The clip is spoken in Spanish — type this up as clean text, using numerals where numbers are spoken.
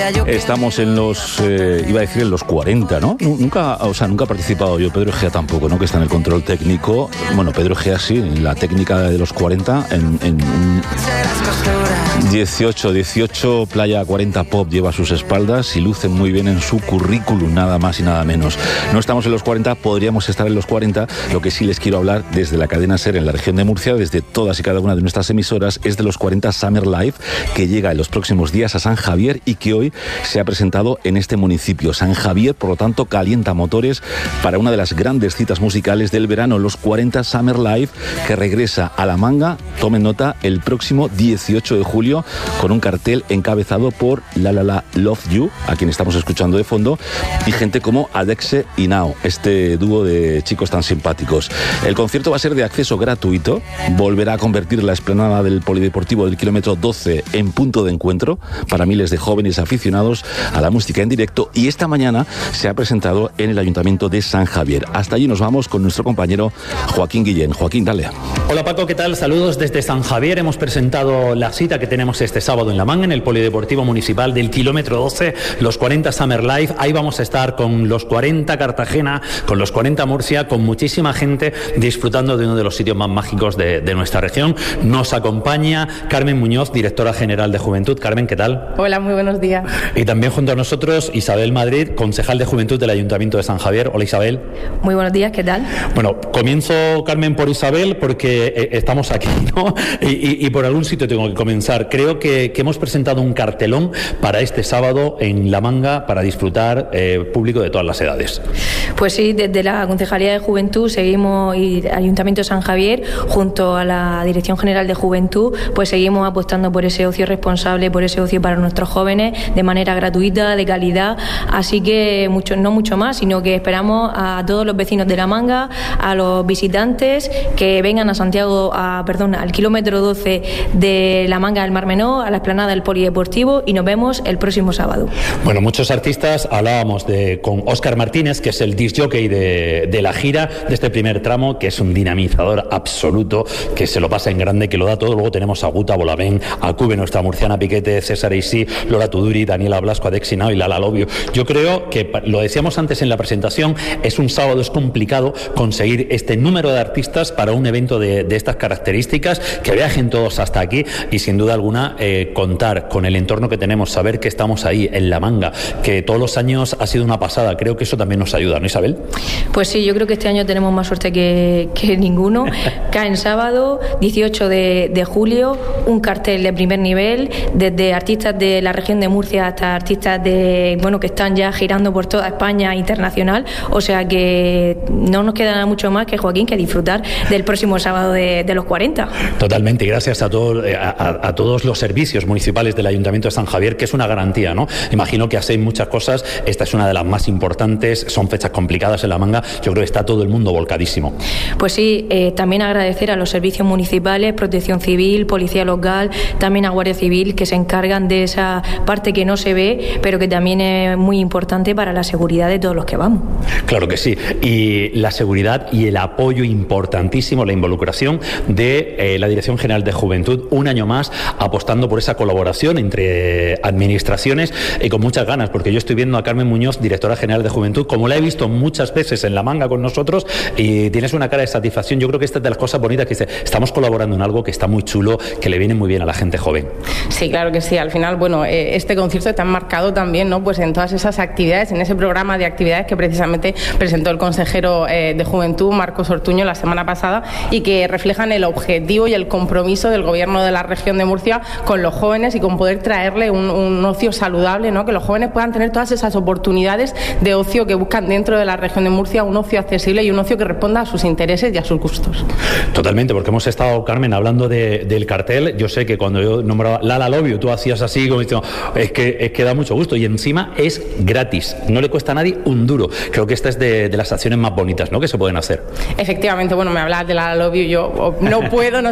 Estamos en los, iba a decir en los 40, ¿no? Nunca he participado yo, Pedro Egea tampoco, ¿no? Que está en el control técnico. Bueno, Pedro Egea sí, en la técnica de los 40, en 18 Playa 40 Pop lleva a sus espaldas y luce muy bien en su currículum, nada más y nada menos. No estamos en los 40, podríamos estar en los 40. Lo que sí les quiero hablar desde la cadena SER en la región de Murcia, desde todas y cada una de nuestras emisoras, es de los 40 Summer Live, que llega en los próximos días a San Javier y que hoy se ha presentado en este municipio. San Javier, por lo tanto, calienta motores para una de las grandes citas musicales del verano, los 40 Summer Live, que regresa a La Manga, tomen nota, el próximo 18 de julio, con un cartel encabezado por La La La Love You, a quien estamos escuchando de fondo, y gente como Adexe y Nao, este dúo de chicos tan simpáticos. El concierto va a ser de acceso gratuito, volverá a convertir la explanada del Polideportivo del kilómetro 12 en punto de encuentro para miles de jóvenes aficionados a la música en directo, y esta mañana se ha presentado en el Ayuntamiento de San Javier. Hasta allí nos vamos con nuestro compañero Joaquín Guillén. Joaquín, dale. Hola Paco, ¿qué tal? Saludos desde San Javier. Hemos presentado la cita que tenemos este sábado en La Manga, en el Polideportivo Municipal del kilómetro 12, los 40 Summer Live. Ahí vamos a estar con los 40 Cartagena, con los 40 Murcia, con muchísima gente disfrutando de uno de los sitios más mágicos de nuestra región. Nos acompaña Carmen Muñoz, directora general de Juventud. Carmen, ¿qué tal? Hola, muy buenos días. Y también junto a nosotros Isabel Madrid, concejal de Juventud del Ayuntamiento de San Javier. Hola Isabel. Muy buenos días, ¿qué tal? Bueno, comienzo, Carmen, por Isabel, porque estamos aquí, ¿no? Y por algún sitio tengo que comenzar. Creo que hemos presentado un cartelón para este sábado en La Manga para disfrutar público de todas las edades. Pues sí, desde la Concejalía de Juventud seguimos, y Ayuntamiento de San Javier, junto a la Dirección General de Juventud, pues seguimos apostando por ese ocio responsable, por ese ocio para nuestros jóvenes, de manera gratuita, de calidad. Así que no mucho más, sino que esperamos a todos los vecinos de La Manga, a los visitantes que vengan a al kilómetro 12 de La Manga del Mar Menor, a la explanada del Polideportivo, y nos vemos el próximo sábado. Bueno, muchos artistas. Hablábamos con Óscar Martínez, que es el disc jockey de la gira, de este primer tramo, que es un dinamizador absoluto, que se lo pasa en grande, que lo da todo. Luego tenemos a Guta Bolavén, a Cube, nuestra murciana Piquete, César Eisí, Lola Tuduri, Daniela Blasco, Adexe y Nao y Lala Lobio. Yo creo que, lo decíamos antes en la presentación, es un sábado, es complicado conseguir este número de artistas para un evento de estas características, que viajen todos hasta aquí, y sin duda alguna contar con el entorno que tenemos, saber que estamos ahí en La Manga, que todos los años ha sido una pasada. Creo que eso también nos ayuda, ¿no, Isabel? Pues sí, yo creo que este año tenemos más suerte que ninguno. Cae en sábado, 18 de julio, un cartel de primer nivel, desde artistas de la región de Murcia hasta artistas que están ya girando por toda España internacional. O sea que no nos queda mucho más que, Joaquín, que disfrutar del próximo sábado de los 40. Totalmente, y gracias a todos los servicios municipales del Ayuntamiento de San Javier, que es una garantía, ¿no? Imagino que hacéis muchas cosas, esta es una de las más importantes, son fechas complicadas en La Manga, yo creo que está todo el mundo volcadísimo. Pues sí, también agradecer a los servicios municipales, Protección Civil, Policía Local, también a Guardia Civil, que se encargan de esa parte que no se ve, pero que también es muy importante para la seguridad de todos los que vamos. Claro que sí, y la seguridad y el apoyo importantísimo, la involucración de la Dirección General de Juventud, un año más apostando por esa colaboración entre administraciones, y con muchas ganas, porque yo estoy viendo a Carmen Muñoz, directora general de Juventud, como la he visto muchas veces en La Manga con nosotros, y tienes una cara de satisfacción. Yo creo que esta es de las cosas bonitas, que estamos colaborando en algo que está muy chulo, que le viene muy bien a la gente joven. Sí, claro que sí. Al final, este concierto está enmarcado también, ¿no?, pues en todas esas actividades, en ese programa de actividades que precisamente presentó el consejero de Juventud, Marcos Ortuño, la semana pasada, y que reflejan el objetivo y el compromiso del Gobierno de la región de Murcia con los jóvenes, y con poder traerle un ocio saludable, ¿no?, que los jóvenes puedan tener todas esas oportunidades de ocio que buscan dentro de la región de Murcia, un ocio accesible y un ocio que responda a sus intereses y a sus gustos. Totalmente, porque hemos estado, Carmen, hablando del cartel. Yo sé que cuando yo nombraba Lala Lobio, tú hacías así, como diciendo, es que da mucho gusto, y encima es gratis, no le cuesta a nadie un duro. Creo que esta es de las acciones más bonitas, ¿no?, que se pueden hacer. Efectivamente, me hablabas de Lala Lobio, yo no